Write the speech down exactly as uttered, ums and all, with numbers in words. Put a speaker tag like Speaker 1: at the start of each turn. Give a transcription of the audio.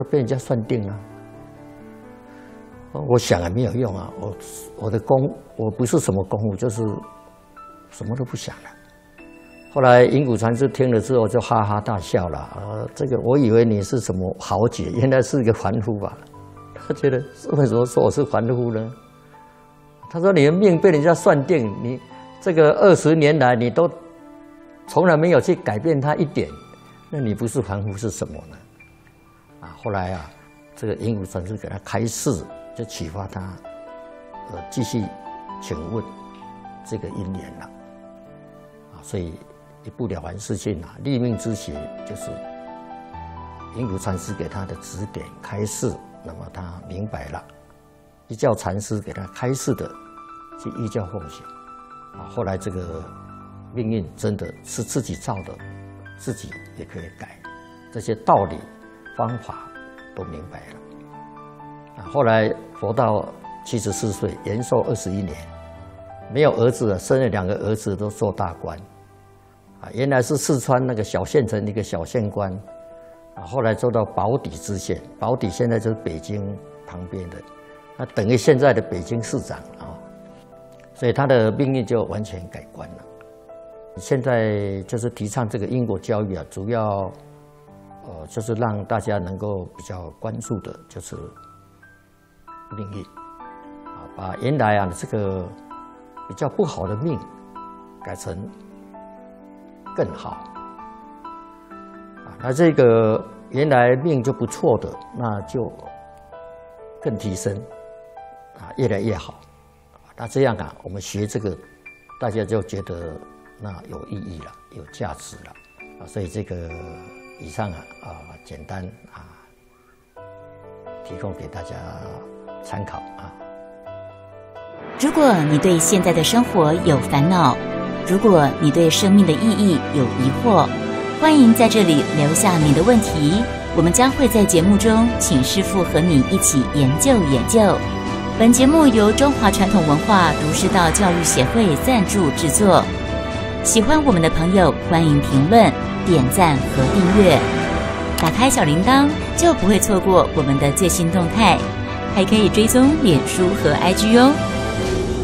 Speaker 1: 被人家算定了。我想也没有用啊，我我的功我不是什么功夫，就是什么都不想了。后来银谷禅师听了之后就哈哈大笑了，呃，这个我以为你是什么豪杰，原来是一个凡夫吧？他觉得为什么说我是凡夫呢？他说你的命被人家算定，你这个二十年来你都从来没有去改变它一点，那你不是凡夫是什么呢？啊，后来啊，这个银谷禅师给他开示。就启发他，呃，继续请问这个因缘了，啊，所以一部了凡四训啊，立命之学就是银谷禅师给他的指点开示，那么他明白了，依教禅师给他开示的，去依教奉行，啊，后来这个命运真的是自己造的，自己也可以改，这些道理方法都明白了。后来活到七十四岁，延寿二十一年，没有儿子了，生了两个儿子都做大官，啊，原来是四川那个小县城一个小县官，啊，后来做到保底知县，保底现在就是北京旁边的，那等于现在的北京市长啊，所以他的命运就完全改观了。现在就是提倡这个因果教育啊，主要呃就是让大家能够比较关注的就是命运，啊，把原来啊这个比较不好的命改成更好，啊，那这个原来命就不错的，那就更提升，啊，越来越好，那这样啊，我们学这个，大家就觉得那有意义了，有价值了，啊，所以这个以上啊啊简单啊提供给大家参考啊。
Speaker 2: 如果你对现在的生活有烦恼，如果你对生命的意义有疑惑，欢迎在这里留下你的问题，我们将会在节目中请师父和你一起研究研究。本节目由中华传统文化儒释道教育协会赞助制作。喜欢我们的朋友，欢迎评论、点赞和订阅，打开小铃铛就不会错过我们的最新动态，还可以追踪脸书和 I G 哦。